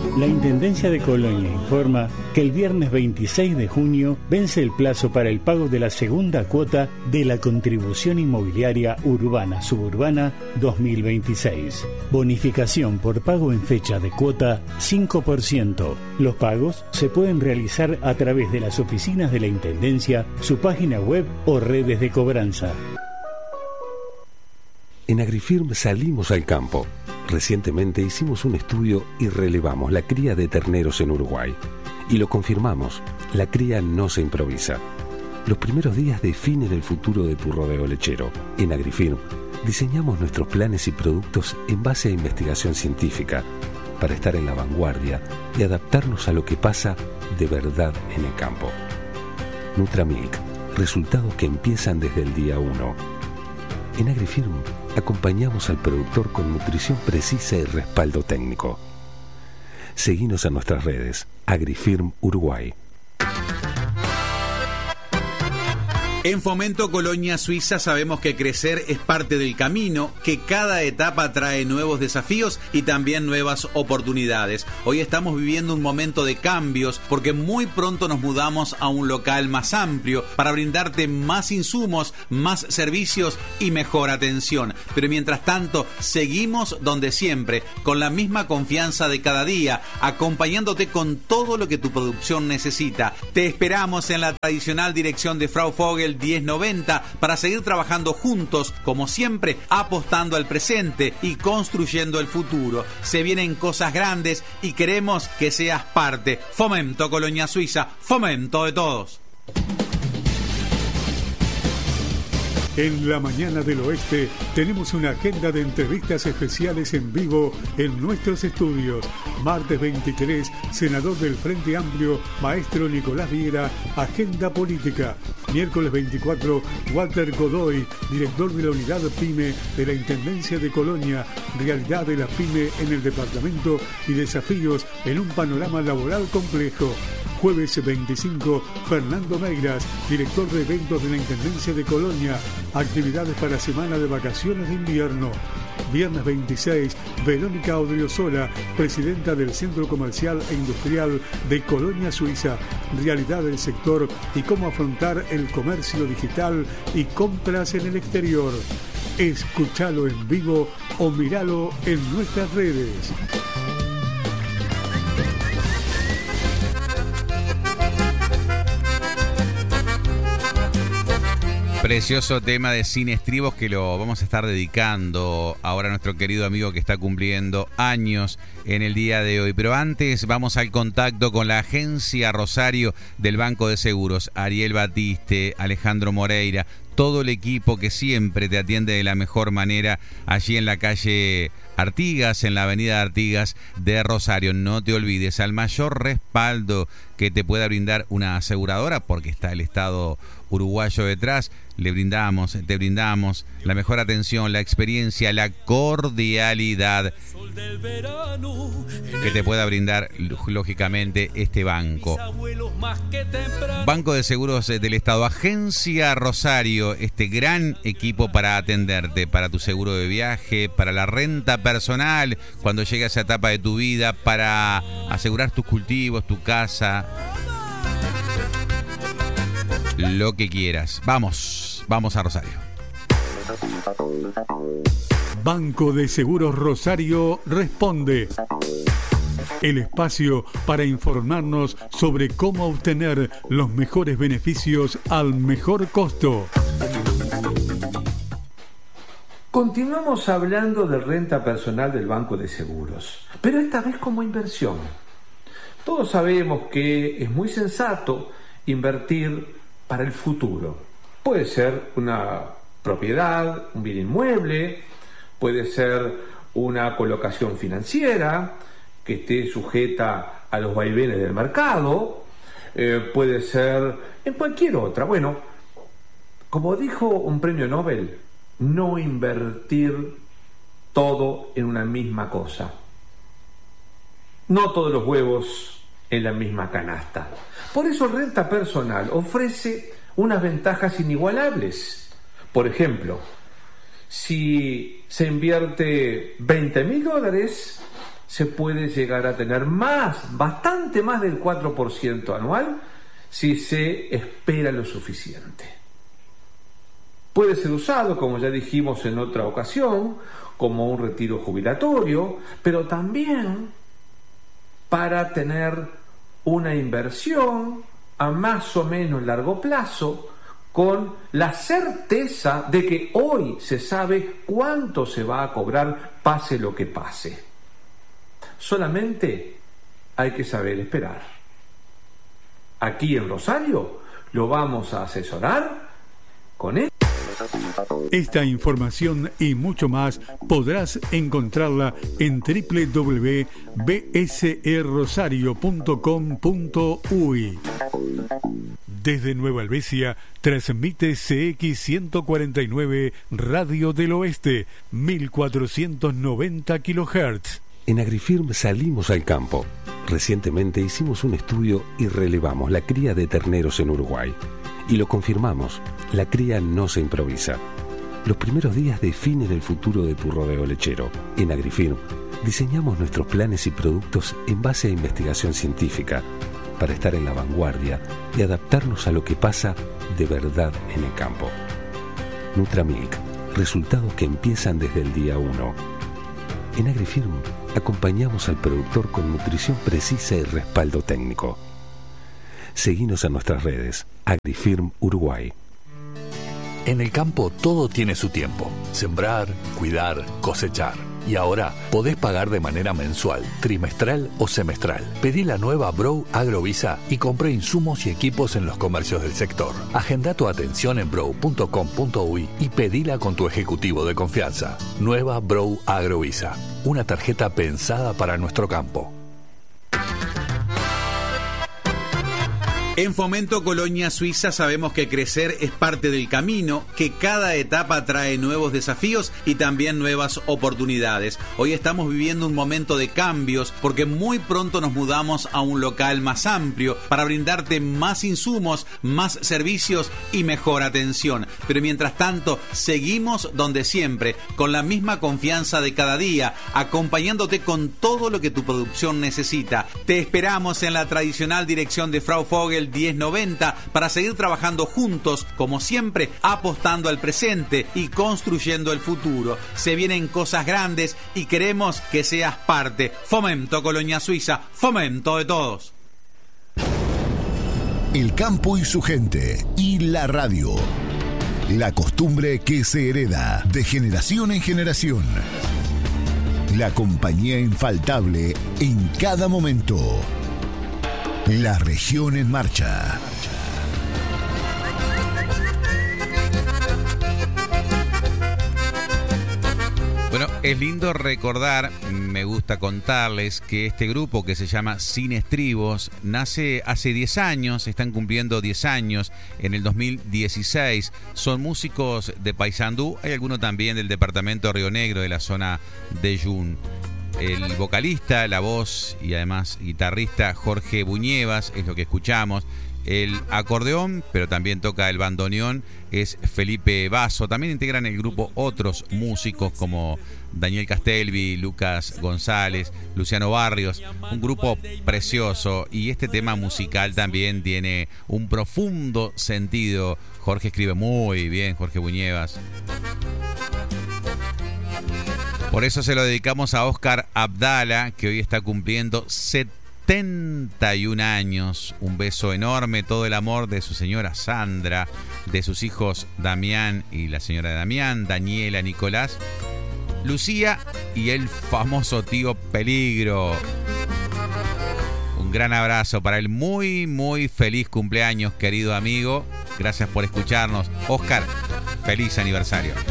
La Intendencia de Colonia informa que el viernes 26 de junio vence el plazo para el pago de la segunda cuota de la Contribución Inmobiliaria Urbana Suburbana 2026. Bonificación por pago en fecha de cuota 5%. Los pagos se pueden realizar a través de las oficinas de la Intendencia, su página web o redes de cobranza. En Agrifirm salimos al campo. Recientemente hicimos un estudio y relevamos la cría de terneros en Uruguay. Y lo confirmamos, la cría no se improvisa. Los primeros días definen el futuro de tu rodeo lechero. En Agrifirm diseñamos nuestros planes y productos en base a investigación científica para estar en la vanguardia y adaptarnos a lo que pasa de verdad en el campo. Nutramilk, resultados que empiezan desde el día 1. En Agrifirm acompañamos al productor con nutrición precisa y respaldo técnico. Seguinos en nuestras redes, Agrifirm Uruguay. En Fomento Colonia Suiza sabemos que crecer es parte del camino, que cada etapa trae nuevos desafíos y también nuevas oportunidades. Hoy estamos viviendo un momento de cambios porque muy pronto nos mudamos a un local más amplio para brindarte más insumos, más servicios y mejor atención. Pero mientras tanto, seguimos donde siempre, con la misma confianza de cada día, acompañándote con todo lo que tu producción necesita. Te esperamos en la tradicional dirección de Frau Vogel 1090 para seguir trabajando juntos, como siempre, apostando al presente y construyendo el futuro. Se vienen cosas grandes y queremos que seas parte. Fomento Colonia Suiza, fomento de todos. En la mañana del oeste tenemos una agenda de entrevistas especiales en vivo en nuestros estudios. Martes 23, senador del Frente Amplio, maestro Nicolás Viera, agenda política. Miércoles 24, Walter Godoy, director de la unidad PYME de la Intendencia de Colonia, realidad de la PYME en el departamento y desafíos en un panorama laboral complejo. Jueves 25, Fernando Meiras, director de eventos de la Intendencia de Colonia, actividades para semana de vacaciones de invierno. Viernes 26, Verónica Odriozola, presidenta del Centro Comercial e Industrial de Colonia Suiza, realidad del sector y cómo afrontar el comercio digital y compras en el exterior. Escúchalo en vivo o míralo en nuestras redes. Precioso tema de Sin Estribos que lo vamos a estar dedicando ahora a nuestro querido amigo que está cumpliendo años en el día de hoy. Pero antes vamos al contacto con la agencia Rosario del Banco de Seguros. Ariel Batiste, Alejandro Moreira, todo el equipo que siempre te atiende de la mejor manera allí en la calle Artigas, en la avenida Artigas de Rosario. No te olvides, al mayor respaldo que te pueda brindar una aseguradora, porque está el Estado uruguayo detrás, te brindamos la mejor atención, la experiencia, la cordialidad que te pueda brindar, lógicamente, este banco. Banco de Seguros del Estado, Agencia Rosario, este gran equipo para atenderte, para tu seguro de viaje, para la renta personal, cuando llegue a esa etapa de tu vida, para asegurar tus cultivos, tu casa, lo que quieras. Vamos a Rosario. Banco de Seguros Rosario responde. El espacio para informarnos sobre cómo obtener los mejores beneficios al mejor costo. Continuamos hablando de renta personal del Banco de Seguros, pero esta vez como inversión. Todos sabemos que es muy sensato invertir para el futuro. Puede ser una propiedad, un bien inmueble, puede ser una colocación financiera que esté sujeta a los vaivenes del mercado, puede ser en cualquier otra. Bueno, como dijo un premio Nobel, no invertir todo en una misma cosa. No todos los huevos en la misma canasta. Por eso Renta Personal ofrece unas ventajas inigualables. Por ejemplo, si se invierte $20.000, se puede llegar a tener bastante más del 4% anual si se espera lo suficiente. Puede ser usado, como ya dijimos en otra ocasión, como un retiro jubilatorio, pero también para tener una inversión a más o menos largo plazo, con la certeza de que hoy se sabe cuánto se va a cobrar, pase lo que pase. Solamente hay que saber esperar. Aquí en Rosario lo vamos a asesorar con esto. Esta información y mucho más podrás encontrarla en www.bsrosario.com.uy. Desde Nueva Helvecia transmite CX149 Radio del Oeste, 1490 kHz. En Agrifirm salimos al campo. Recientemente hicimos un estudio y relevamos la cría de terneros en Uruguay. Y lo confirmamos, la cría no se improvisa. Los primeros días definen el futuro de tu rodeo lechero. En Agrifirm diseñamos nuestros planes y productos en base a investigación científica para estar en la vanguardia y adaptarnos a lo que pasa de verdad en el campo. Nutramilk, resultados que empiezan desde el día 1. En Agrifirm acompañamos al productor con nutrición precisa y respaldo técnico. Seguinos en nuestras redes, Agrifirm Uruguay. En el campo todo tiene su tiempo. Sembrar, cuidar, cosechar. Y ahora podés pagar de manera mensual, trimestral o semestral. Pedí la nueva Brough Agrovisa y compré insumos y equipos en los comercios del sector. Agenda tu atención en brough.com.uy y pedila con tu ejecutivo de confianza. Nueva Brough Agrovisa, una tarjeta pensada para nuestro campo. En Fomento Colonia Suiza sabemos que crecer es parte del camino, que cada etapa trae nuevos desafíos y también nuevas oportunidades. Hoy estamos viviendo un momento de cambios porque muy pronto nos mudamos a un local más amplio para brindarte más insumos, más servicios y mejor atención. Pero mientras tanto, seguimos donde siempre, con la misma confianza de cada día, acompañándote con todo lo que tu producción necesita. Te esperamos en la tradicional dirección de Frau Vogel 1090 para seguir trabajando juntos, como siempre, apostando al presente y construyendo el futuro. Se vienen cosas grandes y queremos que seas parte. Fomento Colonia Suiza, fomento de todos. El campo y su gente y la radio. La costumbre que se hereda de generación en generación. La compañía infaltable en cada momento. La región en marcha. Bueno, es lindo recordar, me gusta contarles que este grupo que se llama Sin Estribos nace hace 10 años, están cumpliendo 10 años en el 2016. Son músicos de Paysandú, hay algunos también del departamento Río Negro, de la zona de Yun. El vocalista, la voz y además guitarrista Jorge Buñevas es lo que escuchamos. El acordeón, pero también toca el bandoneón, es Felipe Basso. También integran el grupo otros músicos como Daniel Castelvi, Lucas González, Luciano Barrios. Un grupo precioso y este tema musical también tiene un profundo sentido. Jorge escribe muy bien, Jorge Buñevas. Por eso se lo dedicamos a Oscar Abdala, que hoy está cumpliendo 71 años. Un beso enorme, todo el amor de su señora Sandra, de sus hijos Damián y la señora de Damián, Daniela, Nicolás, Lucía y el famoso tío Peligro. Un gran abrazo para el muy, muy feliz cumpleaños, querido amigo. Gracias por escucharnos. Oscar, feliz aniversario.